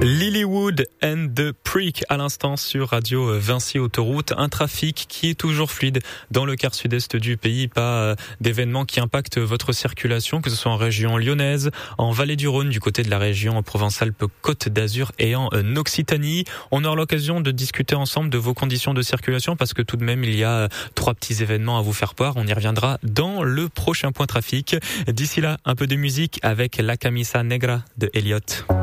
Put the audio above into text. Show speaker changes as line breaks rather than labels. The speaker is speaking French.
Lilywood and the Prick à l'instant sur Radio Vinci Autoroute. Un trafic qui est toujours fluide dans le quart sud-est du pays. Pas d'événements qui impactent votre circulation, que ce soit en région lyonnaise, en Vallée du Rhône, du côté de la région Provence-Alpes-Côte d'Azur et en Occitanie. On aura l'occasion de discuter ensemble de vos conditions de circulation parce que tout de même il y a 3 petits événements à vous faire part. On y reviendra dans le prochain point trafic. D'ici là, un peu de musique avec La Camisa Negra de Elliott.